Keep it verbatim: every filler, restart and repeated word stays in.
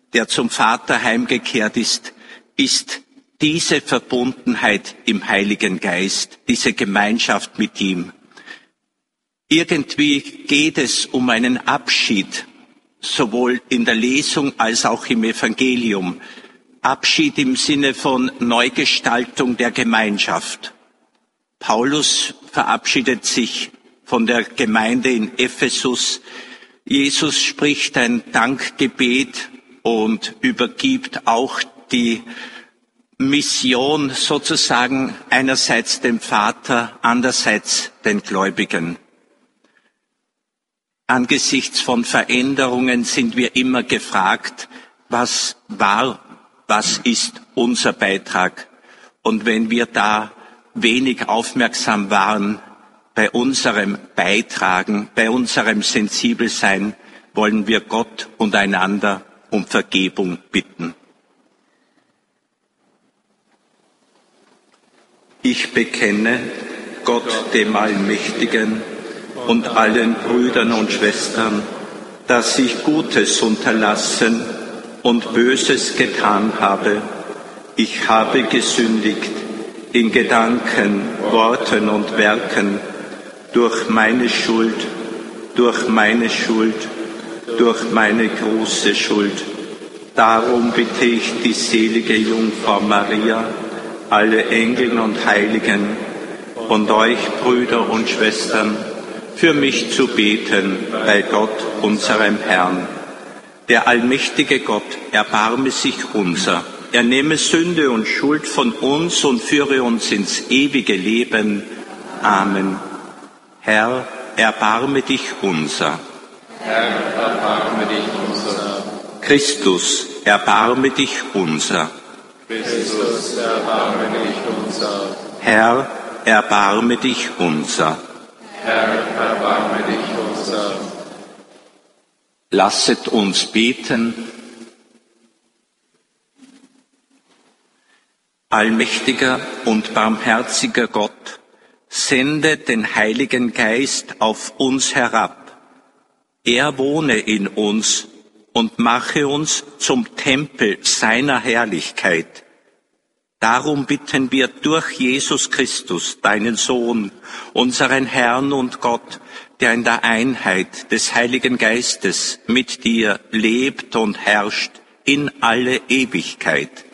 der zum Vater heimgekehrt ist, ist diese Verbundenheit im Heiligen Geist, diese Gemeinschaft mit ihm. Irgendwie geht es um einen Abschied, sowohl in der Lesung als auch im Evangelium. Abschied im Sinne von Neugestaltung der Gemeinschaft. Paulus verabschiedet sich von der Gemeinde in Ephesus. Jesus spricht ein Dankgebet und übergibt auch die Mission sozusagen einerseits dem Vater, andererseits den Gläubigen. Angesichts von Veränderungen sind wir immer gefragt, was war, was ist unser Beitrag? Und wenn wir da wenig aufmerksam waren bei unserem Beitragen, bei unserem Sensibelsein, wollen wir Gott und einander um Vergebung bitten. Ich bekenne Gott dem Allmächtigen und allen Brüdern und Schwestern, dass ich Gutes unterlassen und Böses getan habe. Ich habe gesündigt in Gedanken, Worten und Werken, durch meine Schuld, durch meine Schuld, durch meine große Schuld. Darum bitte ich die selige Jungfrau Maria, alle Engel und Heiligen und euch, Brüder und Schwestern, für mich zu beten bei Gott, unserem Herrn. Der allmächtige Gott erbarme sich unser. Er nehme Sünde und Schuld von uns und führe uns ins ewige Leben. Amen. Herr, erbarme dich unser. Herr, erbarme dich unser. Christus, erbarme dich unser. Christus, erbarme dich unser. Herr, erbarme dich unser. Herr, erbarme dich unser. Lasset uns beten. Allmächtiger und barmherziger Gott, sende den Heiligen Geist auf uns herab. Er wohne in uns und mache uns zum Tempel seiner Herrlichkeit. Darum bitten wir durch Jesus Christus, deinen Sohn, unseren Herrn und Gott, der in der Einheit des Heiligen Geistes mit dir lebt und herrscht in alle Ewigkeit.